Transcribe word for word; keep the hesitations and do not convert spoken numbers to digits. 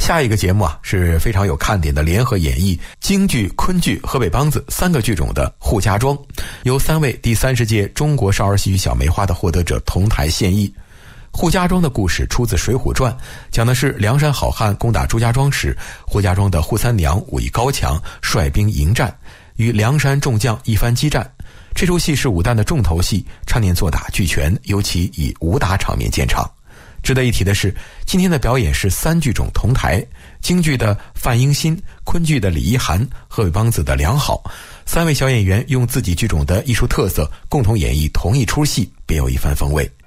下一个节目啊是非常有看点的联合演绎京剧、昆剧、河北梆子三个剧种的扈家庄，由三位第三十届中国少儿戏曲小梅花的获得者同台献艺。扈家庄的故事出自《水浒传》，讲的是梁山好汉攻打朱家庄时，扈家庄的扈三娘武艺高强，率兵迎战，与梁山众将一番激战。这出戏是武旦的重头戏，常年做打俱全，尤其以武打场面见长。值得一提的是，今天的表演是三剧种同台，京剧的范英新，昆剧的李一涵，河北梆子的梁好，三位小演员用自己剧种的艺术特色共同演绎同一出戏，别有一番风味。